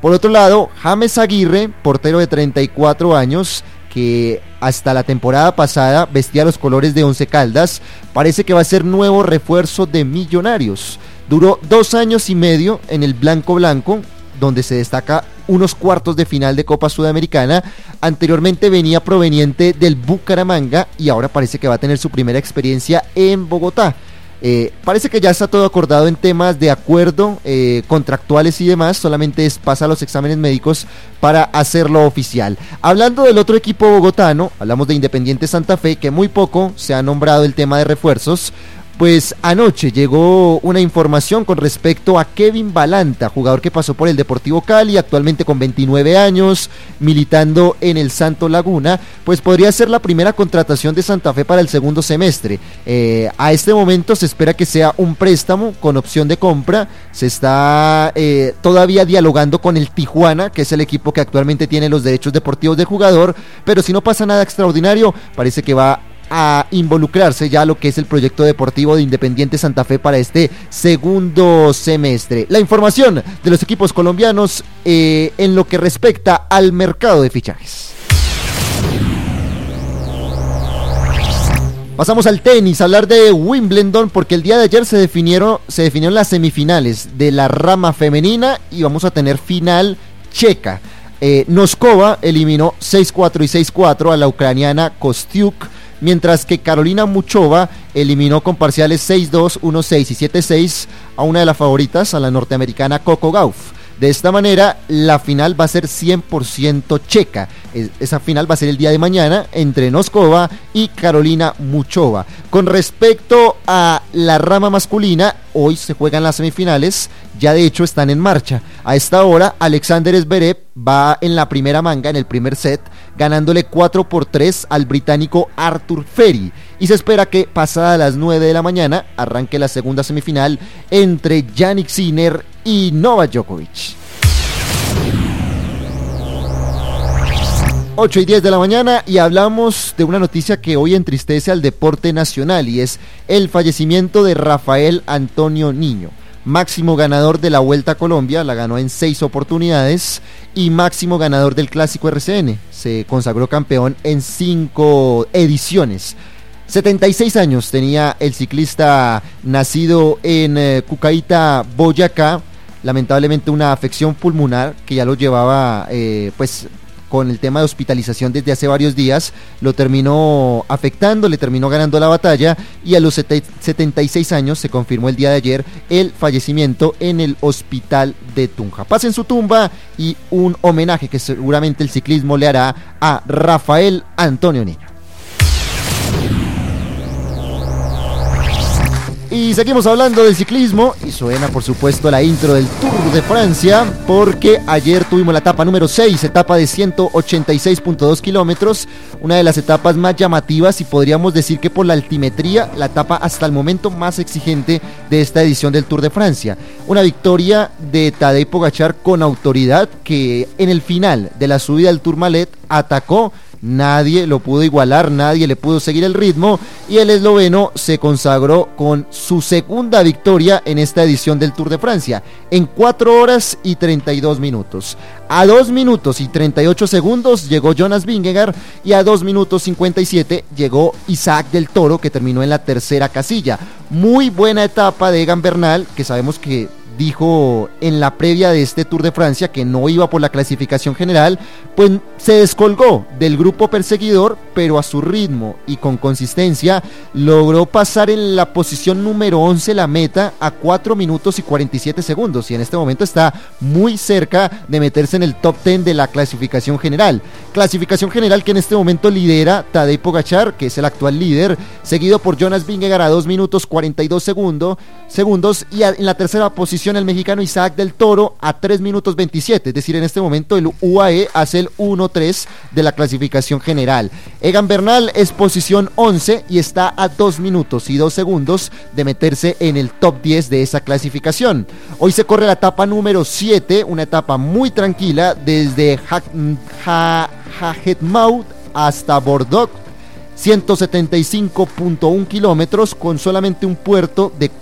Por otro lado, James Aguirre, portero de 34 años, que hasta la temporada pasada vestía los colores de Once Caldas, parece que va a ser nuevo refuerzo de Millonarios. Duró 2 años y medio en el Blanco, donde se destaca unos cuartos de final de Copa Sudamericana. Anteriormente venía proveniente del Bucaramanga y ahora parece que va a tener su primera experiencia en Bogotá. Parece que ya está todo acordado en temas de acuerdo, contractuales y demás, solamente pasa los exámenes médicos para hacerlo oficial. Hablando del otro equipo bogotano, hablamos de Independiente Santa Fe, que muy poco se ha nombrado el tema de refuerzos. Pues anoche llegó una información con respecto a Kevin Balanta, jugador que pasó por el Deportivo Cali, actualmente con 29 años, militando en el Santo Laguna, pues podría ser la primera contratación de Santa Fe para el segundo semestre. A este momento se espera que sea un préstamo con opción de compra. Se está todavía dialogando con el Tijuana, que es el equipo que actualmente tiene los derechos deportivos del jugador, pero si no pasa nada extraordinario, parece que va a involucrarse ya lo que es el proyecto deportivo de Independiente Santa Fe para este segundo semestre. La información de los equipos colombianos en lo que respecta al mercado de fichajes. Pasamos al tenis, a hablar de Wimbledon, porque el día de ayer se definieron las semifinales de la rama femenina y vamos a tener final checa. Noskova eliminó 6-4 y 6-4 a la ucraniana Kostiuk, mientras que Carolina Muchova eliminó con parciales 6-2, 1-6 y 7-6 a una de las favoritas, a la norteamericana Coco Gauff. De esta manera, la final va a ser 100% checa. Esa final va a ser el día de mañana entre Noskova y Carolina Muchova. Con respecto a la rama masculina, hoy se juegan las semifinales, ya de hecho están en marcha. A esta hora, Alexander Zverev va en la primera manga, en el primer set, ganándole 4-3 al británico Arthur Ferry. Y se espera que pasada las 9 de la mañana arranque la segunda semifinal entre Jannik Sinner y Novak Djokovic. 8:10 de la mañana y hablamos de una noticia que hoy entristece al deporte nacional y es el fallecimiento de Rafael Antonio Niño, máximo ganador de la Vuelta a Colombia, la ganó en 6 oportunidades, y máximo ganador del Clásico RCN, se consagró campeón en 5 ediciones. 76 años tenía el ciclista nacido en Cucaita, Boyacá, lamentablemente una afección pulmonar que ya lo llevaba con el tema de hospitalización desde hace varios días, lo terminó afectando, le terminó ganando la batalla y a los 76 años se confirmó el día de ayer el fallecimiento en el hospital de Tunja. Paz en su tumba y un homenaje que seguramente el ciclismo le hará a Rafael Antonio Niño. Y seguimos hablando del ciclismo y suena por supuesto la intro del Tour de Francia, porque ayer tuvimos la etapa número 6, etapa de 186.2 kilómetros, una de las etapas más llamativas y podríamos decir que por la altimetría, la etapa hasta el momento más exigente de esta edición del Tour de Francia. Una victoria de Tadej Pogačar con autoridad, que en el final de la subida del Tourmalet atacó. Nadie lo pudo igualar, nadie le pudo seguir el ritmo y el esloveno se consagró con su segunda victoria en esta edición del Tour de Francia en 4 horas y 32 minutos. A 2 minutos y 38 segundos llegó Jonas Vingegaard y a 2 minutos 57 llegó Isaac del Toro, que terminó en la tercera casilla. Muy buena etapa de Egan Bernal, que sabemos que dijo en la previa de este Tour de Francia que no iba por la clasificación general, pues se descolgó del grupo perseguidor, pero a su ritmo y con consistencia logró pasar en la posición número 11 la meta a 4 minutos y 47 segundos y en este momento está muy cerca de meterse en el top 10 de la clasificación general que en este momento lidera Tadej Pogačar, que es el actual líder, seguido por Jonas Vingegaard a 2 minutos 42 segundos y en la tercera posición el mexicano Isaac del Toro a 3 minutos 27, es decir, en este momento el UAE hace el 1-3 de la clasificación general. Egan Bernal es posición 11 y está a 2 minutos y 2 segundos de meterse en el top 10 de esa clasificación. Hoy se corre la etapa número 7, una etapa muy tranquila desde Hagetmaut hasta Bordeaux, 175.1 kilómetros con solamente un puerto de